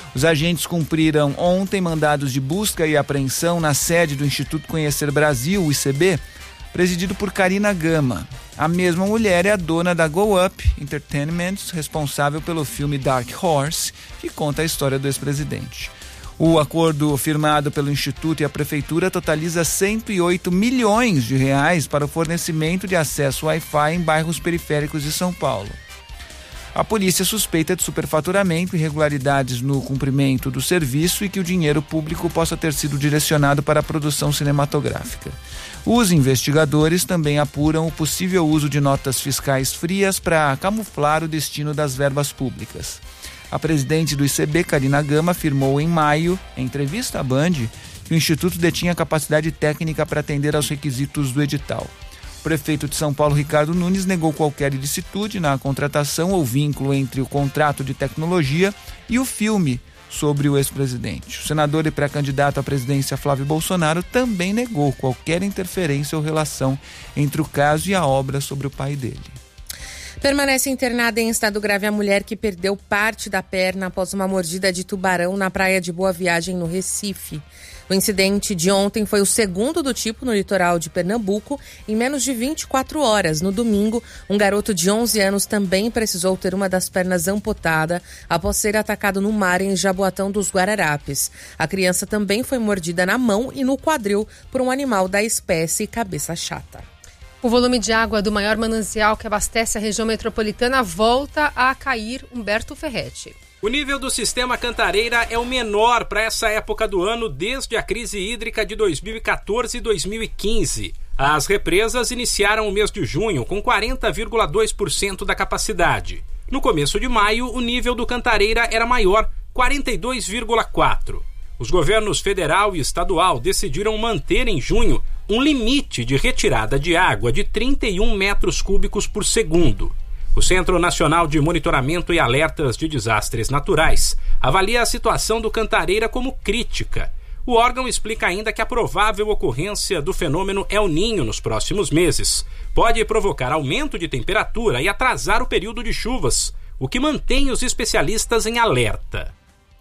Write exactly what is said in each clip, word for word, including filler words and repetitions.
Os agentes cumpriram ontem mandados de busca e apreensão na sede do Instituto Conhecer Brasil, o I C B, presidido por Karina Gama. A mesma mulher é a dona da Go Up Entertainment, responsável pelo filme Dark Horse, que conta a história do ex-presidente. O acordo firmado pelo Instituto e a Prefeitura totaliza cento e oito milhões de reais para o fornecimento de acesso Wi-Fi em bairros periféricos de São Paulo. A polícia suspeita de superfaturamento, irregularidades no cumprimento do serviço e que o dinheiro público possa ter sido direcionado para a produção cinematográfica. Os investigadores também apuram o possível uso de notas fiscais frias para camuflar o destino das verbas públicas. A presidente do I C B, Karina Gama, afirmou em maio, em entrevista à Band, que o Instituto detinha capacidade técnica para atender aos requisitos do edital. O prefeito de São Paulo, Ricardo Nunes, negou qualquer ilicitude na contratação ou vínculo entre o contrato de tecnologia e o filme sobre o ex-presidente. O senador e pré-candidato à presidência Flávio Bolsonaro também negou qualquer interferência ou relação entre o caso e a obra sobre o pai dele. Permanece internada em estado grave a mulher que perdeu parte da perna após uma mordida de tubarão na praia de Boa Viagem, no Recife. O incidente de ontem foi o segundo do tipo no litoral de Pernambuco em menos de vinte e quatro horas. No domingo, um garoto de onze anos também precisou ter uma das pernas amputada após ser atacado no mar em Jaboatão dos Guararapes. A criança também foi mordida na mão e no quadril por um animal da espécie cabeça chata. O volume de água do maior manancial que abastece a região metropolitana volta a cair. Humberto Ferretti. O nível do sistema Cantareira é o menor para essa época do ano desde a crise hídrica de dois mil e quatorze e dois mil e quinze. As represas iniciaram o mês de junho com quarenta vírgula dois por cento da capacidade. No começo de maio, o nível do Cantareira era maior, quarenta e dois vírgula quatro por cento. Os governos federal e estadual decidiram manter em junho um limite de retirada de água de trinta e um metros cúbicos por segundo. O Centro Nacional de Monitoramento e Alertas de Desastres Naturais avalia a situação do Cantareira como crítica. O órgão explica ainda que a provável ocorrência do fenômeno El Niño nos próximos meses pode provocar aumento de temperatura e atrasar o período de chuvas, o que mantém os especialistas em alerta.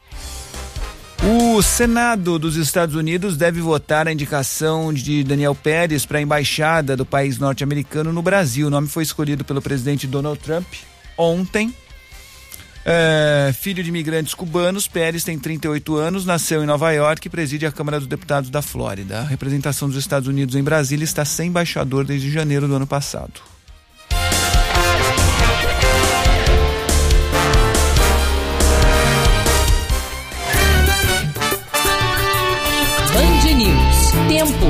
O Senado dos Estados Unidos deve votar a indicação de Daniel Pérez para a embaixada do país norte-americano no Brasil. O nome foi escolhido pelo presidente Donald Trump ontem. É, filho de imigrantes cubanos, Pérez tem trinta e oito anos, nasceu em Nova York e preside a Câmara dos Deputados da Flórida. A representação dos Estados Unidos em Brasília está sem embaixador desde janeiro do ano passado. Tempo.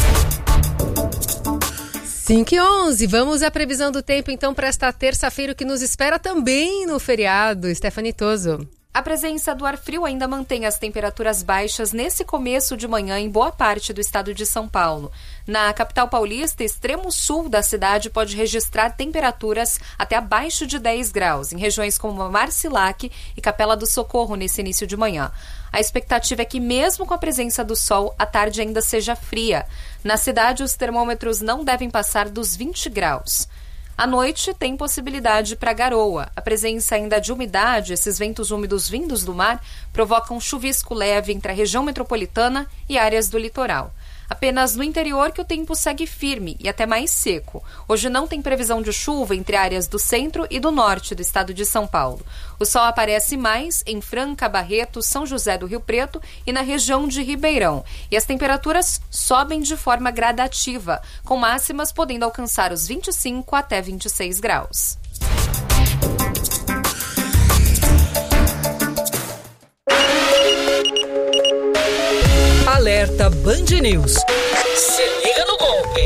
cinco e onze, vamos à previsão do tempo então para esta terça-feira, que nos espera também no feriado. Stephanie Toso. A presença do ar frio ainda mantém as temperaturas baixas nesse começo de manhã em boa parte do estado de São Paulo. Na capital paulista, extremo sul da cidade pode registrar temperaturas até abaixo de dez graus, em regiões como Marcilac e Capela do Socorro nesse início de manhã. A expectativa é que, mesmo com a presença do sol, a tarde ainda seja fria. Na cidade, os termômetros não devem passar dos vinte graus. À noite, tem possibilidade para garoa. A presença ainda de umidade, esses ventos úmidos vindos do mar, provocam chuvisco leve entre a região metropolitana e áreas do litoral. Apenas no interior que o tempo segue firme e até mais seco. Hoje não tem previsão de chuva entre áreas do centro e do norte do estado de São Paulo. O sol aparece mais em Franca, Barreto, São José do Rio Preto e na região de Ribeirão. E as temperaturas sobem de forma gradativa, com máximas podendo alcançar os vinte e cinco até vinte e seis graus. Alerta Band News. Se liga no golpe.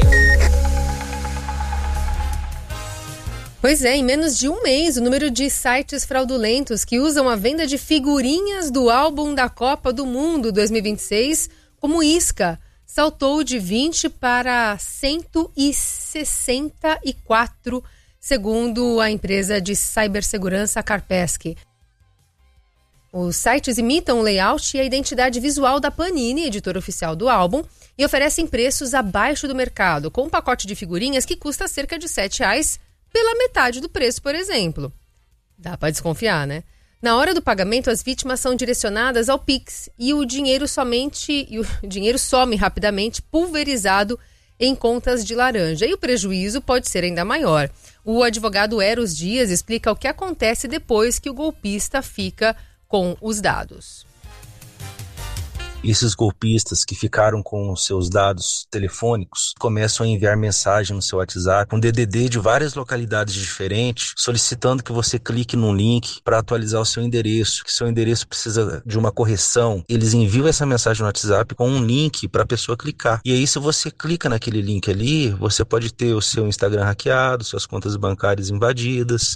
Pois é, em menos de um mês, o número de sites fraudulentos que usam a venda de figurinhas do álbum da Copa do Mundo dois mil e vinte e seis como isca saltou de vinte para cento e sessenta e quatro, segundo a empresa de cibersegurança Kaspersky. Os sites imitam o layout e a identidade visual da Panini, editora oficial do álbum, e oferecem preços abaixo do mercado, com um pacote de figurinhas que custa cerca de sete reais pela metade do preço, por exemplo. Dá para desconfiar, né? Na hora do pagamento, as vítimas são direcionadas ao Pix e o dinheiro somente e o dinheiro some rapidamente, pulverizado em contas de laranja. E o prejuízo pode ser ainda maior. O advogado Eros Dias explica o que acontece depois que o golpista fica com os dados. Esses golpistas que ficaram com os seus dados telefônicos começam a enviar mensagem no seu WhatsApp, um D D D de várias localidades diferentes, solicitando que você clique num link para atualizar o seu endereço, que seu endereço precisa de uma correção. Eles enviam essa mensagem no WhatsApp com um link para a pessoa clicar. E aí, se você clica naquele link ali, você pode ter o seu Instagram hackeado, suas contas bancárias invadidas.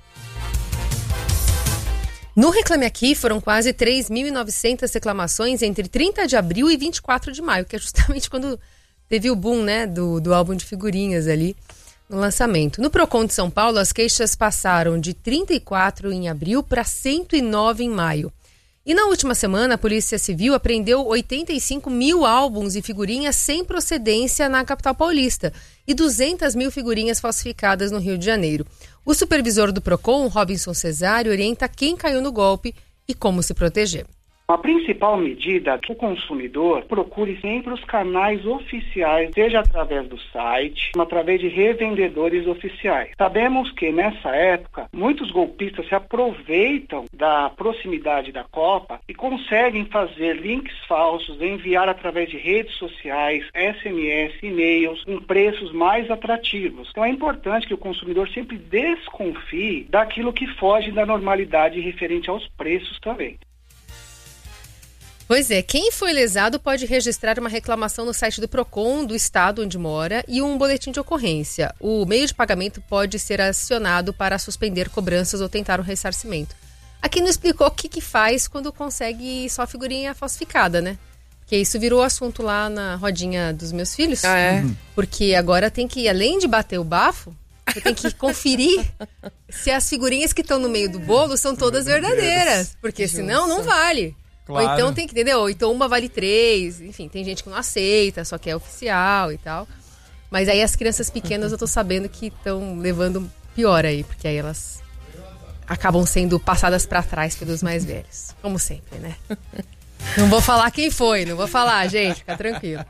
No Reclame Aqui, foram quase três mil e novecentas reclamações entre trinta de abril e vinte e quatro de maio, que é justamente quando teve o boom, né, do, do álbum de figurinhas ali no lançamento. No Procon de São Paulo, as queixas passaram de trinta e quatro em abril para cento e nove em maio. E na última semana, a Polícia Civil apreendeu oitenta e cinco mil álbuns e figurinhas sem procedência na capital paulista e duzentas mil figurinhas falsificadas no Rio de Janeiro. O supervisor do Procon, Robinson Cesário, orienta quem caiu no golpe e como se proteger. A principal medida é que o consumidor procure sempre os canais oficiais, seja através do site, através de revendedores oficiais. Sabemos que nessa época, muitos golpistas se aproveitam da proximidade da Copa e conseguem fazer links falsos, enviar através de redes sociais, S M S, e-mails, com preços mais atrativos. Então é importante que o consumidor sempre desconfie daquilo que foge da normalidade referente aos preços também. Pois é, quem foi lesado pode registrar uma reclamação no site do Procon, do estado onde mora, e um boletim de ocorrência. O meio de pagamento pode ser acionado para suspender cobranças ou tentar um ressarcimento. Aqui não explicou o que, que faz quando consegue só figurinha falsificada, né? Porque isso virou assunto lá na rodinha dos meus filhos. Ah, é? Porque agora tem que, além de bater o bafo, você tem que conferir se as figurinhas que estão no meio do bolo são todas verdadeiras. Porque senão não vale. Claro. Ou então tem que, entendeu? Ou então uma vale três, enfim, tem gente que não aceita, só que é oficial e tal. Mas aí as crianças pequenas eu tô sabendo que estão levando pior aí, porque aí elas acabam sendo passadas pra trás pelos mais velhos. Como sempre, né? Não vou falar quem foi, não vou falar, gente, fica tranquilo.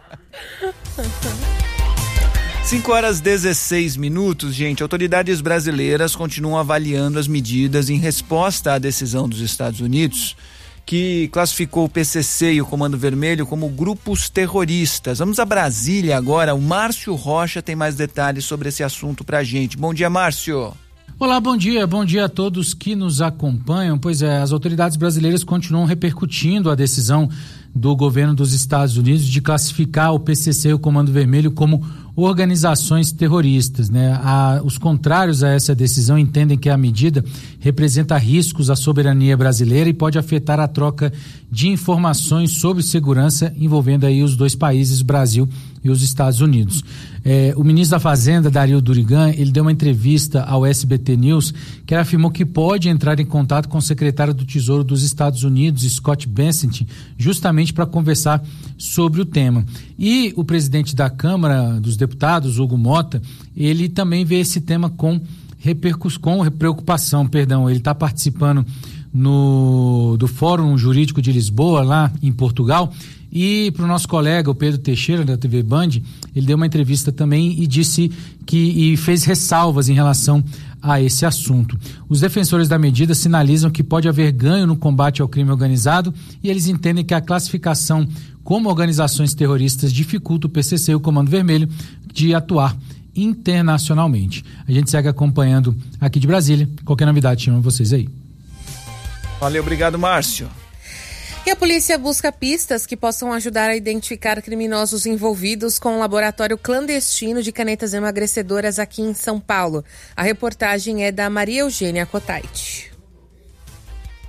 cinco horas e dezesseis minutos, gente. Autoridades brasileiras continuam avaliando as medidas em resposta à decisão dos Estados Unidos, que classificou o P C C e o Comando Vermelho como grupos terroristas. Vamos a Brasília agora. O Márcio Rocha tem mais detalhes sobre esse assunto pra gente. Bom dia, Márcio. Olá, bom dia. Bom dia a todos que nos acompanham. Pois é, as autoridades brasileiras continuam repercutindo a decisão do governo dos Estados Unidos de classificar o P C C e o Comando Vermelho como organizações terroristas, né? A, os contrários a essa decisão entendem que a medida representa riscos à soberania brasileira e pode afetar a troca de informações sobre segurança envolvendo aí os dois países, Brasil e os Estados Unidos. É, o ministro da Fazenda, Dario Durigan, ele deu uma entrevista ao S B T News que ele afirmou que pode entrar em contato com o secretário do Tesouro dos Estados Unidos, Scott Bessent, justamente para conversar sobre o tema. E o presidente da Câmara dos Deputados, Hugo Mota, ele também vê esse tema com repercussão, com preocupação, perdão. Ele está participando no, do Fórum Jurídico de Lisboa, lá em Portugal. E para o nosso colega, o Pedro Teixeira, da T V Band, ele deu uma entrevista também e disse que e fez ressalvas em relação a esse assunto. Os defensores da medida sinalizam que pode haver ganho no combate ao crime organizado e eles entendem que a classificação como organizações terroristas dificulta o P C C e o Comando Vermelho de atuar internacionalmente. A gente segue acompanhando aqui de Brasília. Qualquer novidade, chama vocês aí. Valeu, obrigado, Márcio. E a polícia busca pistas que possam ajudar a identificar criminosos envolvidos com um laboratório clandestino de canetas emagrecedoras aqui em São Paulo. A reportagem é da Maria Eugênia Cotaiti.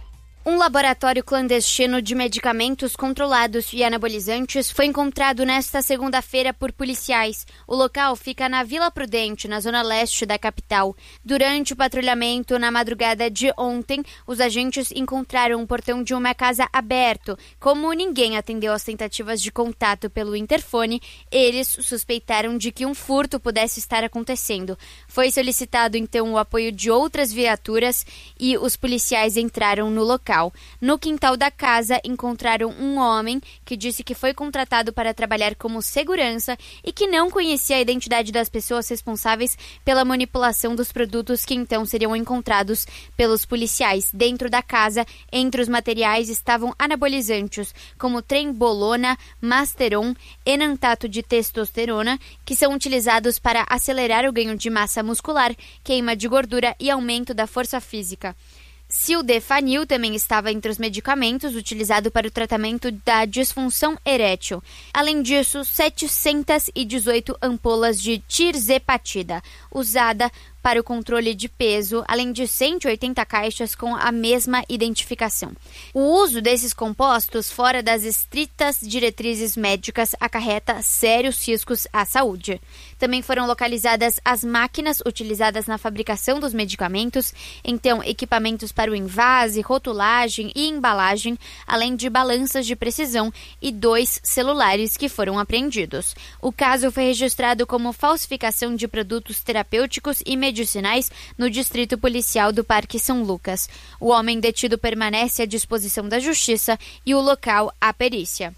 Um laboratório clandestino de medicamentos controlados e anabolizantes foi encontrado nesta segunda-feira por policiais. O local fica na Vila Prudente, na zona leste da capital. Durante o patrulhamento na madrugada de ontem, os agentes encontraram um portão de uma casa aberto. Como ninguém atendeu às tentativas de contato pelo interfone, eles suspeitaram de que um furto pudesse estar acontecendo. Foi solicitado então o apoio de outras viaturas e os policiais entraram no local. No quintal da casa, encontraram um homem que disse que foi contratado para trabalhar como segurança e que não conhecia a identidade das pessoas responsáveis pela manipulação dos produtos que então seriam encontrados pelos policiais. Dentro da casa, entre os materiais estavam anabolizantes, como trembolona, masteron, enantato de testosterona, que são utilizados para acelerar o ganho de massa muscular, queima de gordura e aumento da força física. Sildenafil também estava entre os medicamentos utilizados para o tratamento da disfunção erétil. Além disso, setecentas e dezoito ampolas de tirzepatida, usada para o controle de peso, além de cento e oitenta caixas com a mesma identificação. O uso desses compostos fora das estritas diretrizes médicas acarreta sérios riscos à saúde. Também foram localizadas as máquinas utilizadas na fabricação dos medicamentos, então equipamentos para o envase, rotulagem e embalagem, além de balanças de precisão e dois celulares que foram apreendidos. O caso foi registrado como falsificação de produtos terapêuticos e medicinais no Distrito Policial do Parque São Lucas. O homem detido permanece à disposição da Justiça e o local à perícia.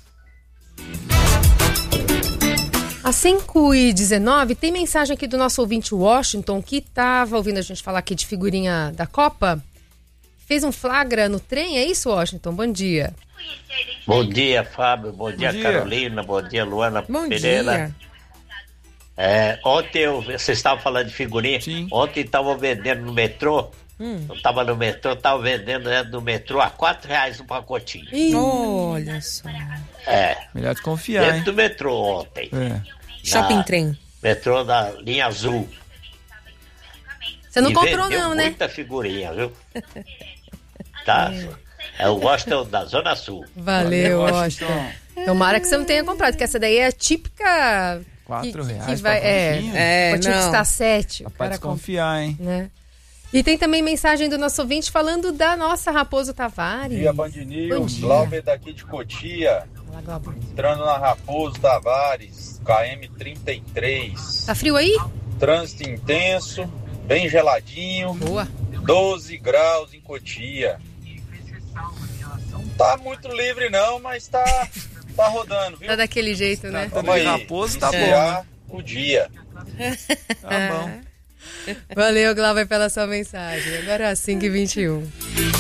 Às cinco e dezenove, tem mensagem aqui do nosso ouvinte Washington, que estava ouvindo a gente falar aqui de figurinha da Copa. Fez um flagra no trem, é isso, Washington? Bom dia. Bom dia, Fábio. Bom, bom dia, dia, Carolina. Bom dia, Luana bom Pereira. Dia. É, ontem eu, vocês estavam falando de figurinha. Sim. Ontem estavam vendendo no metrô. Hum. Eu estava no metrô, estava vendendo né, no metrô a quatro reais um pacotinho. Ih, olha só. É. Melhor desconfiar, dentro hein? do metrô ontem. É. Shopping Trem. Metrô da linha azul. Você não e comprou não, né? Muita figurinha, viu? Tá. É o Washington da Zona Sul. Valeu, Washington. Tomara que você não tenha comprado, porque essa daí é a típica... Quatro que, reais que vai, é, é, pode custar sete. Pode desconfiar, hein? Né? E tem também mensagem do nosso ouvinte falando da nossa Raposo Tavares. Bom dia, Band News. Glauber daqui de Cotia. Olá, entrando na Raposo Tavares, K M trinta e três. Tá frio aí? Trânsito intenso, bem geladinho. Boa. doze graus em Cotia. Não tá muito livre não, mas tá... Tá rodando, viu? Tá daquele jeito, né? Vamos aí. Raposo tá é. bom, né? O dia. Tá bom. Valeu, Glauber, pela sua mensagem. Agora às cinco e vinte e um.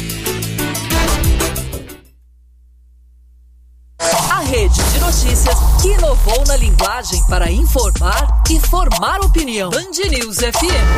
A rede de notícias que inovou na linguagem para informar e formar opinião. Band News F M.